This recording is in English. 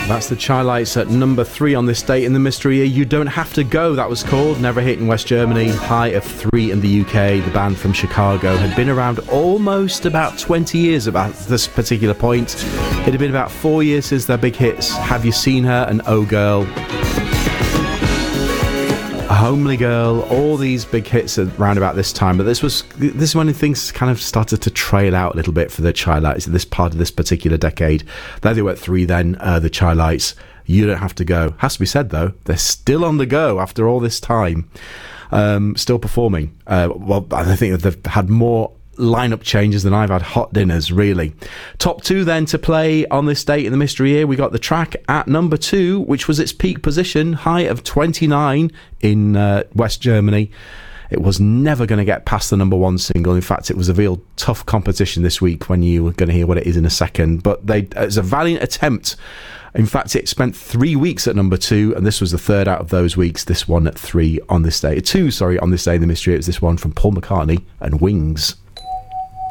That's the Chi-Lites at number 3 on this date in the mystery year. You Don't Have to Go, that was called. Never hit in West Germany, high of 3 in the UK. The band from Chicago had been around almost about 20 years about this particular point. It had been about 4 years since their big hits, Have You Seen Her and Oh Girl. A Homely Girl, all these big hits around about this time, but this is when things kind of started to trail out a little bit for the Chi-Lites in this part of this particular decade. There they were at 3 then, the Chi-Lites. You Don't Have to Go. Has to be said though, they're still on the go after all this time, still performing. Well, I think that they've had more lineup changes than I've had hot dinners, really. Top 2 then to play on this date in the mystery year. We got the track at number 2, which was its peak position, high of 29 in West Germany. It was never going to get past the number 1 single. In fact, it was a real tough competition this week when you were going to hear what it is in a second. But it was a valiant attempt. In fact, it spent 3 weeks at number 2, and this was the third out of those weeks. This one at 3 on this day. 2, on this day in the mystery. It was this one from Paul McCartney and Wings.